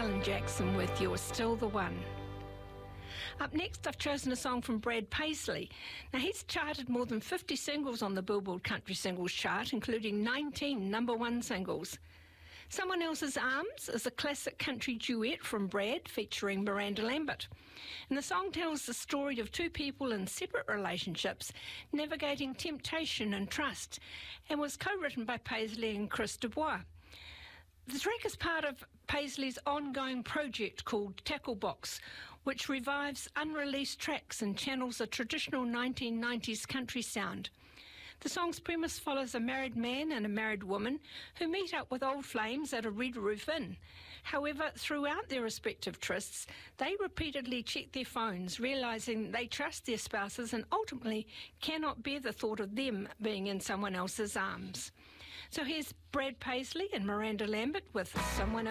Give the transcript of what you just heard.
Alan Jackson with You're Still the One. Up next, I've chosen a song from Brad Paisley. Now, he's charted more than 50 singles on the Billboard Country Singles chart, including 19 #1 singles. Someone Else's Arms is a classic country duet from Brad featuring Miranda Lambert. And the song tells the story of two people in separate relationships navigating temptation and trust, and was co-written by Paisley and Chris Dubois. The track is part of Paisley's ongoing project called Tackle Box, which revives unreleased tracks and channels a traditional 1990s country sound. The song's premise follows a married man and a married woman who meet up with old flames at a Red Roof Inn. However, throughout their respective trysts, they repeatedly check their phones, realising they trust their spouses and ultimately cannot bear the thought of them being in someone else's arms. So here's Brad Paisley and Miranda Lambert with Someone Else.